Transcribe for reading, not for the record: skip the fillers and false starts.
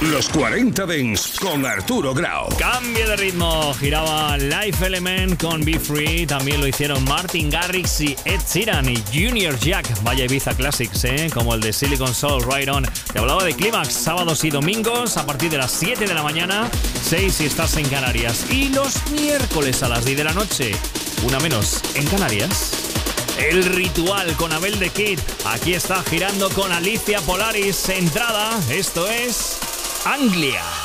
Los 40 Dents con Arturo Grau. Cambio de ritmo, giraba Life Element con Be Free, también lo hicieron Martin Garrix y Ed Sheeran y Junior Jack. Vaya Ibiza Classics, como el de Silicon Soul, Right On. Te hablaba de Clímax, sábados y domingos a partir de las 7 de la mañana, 6 si estás en Canarias, y los miércoles a las 10 de la noche, una menos en Canarias. El Ritual con Abel The Kid. Aquí está girando con Alicia Polaris. Entrada, esto es Anglia.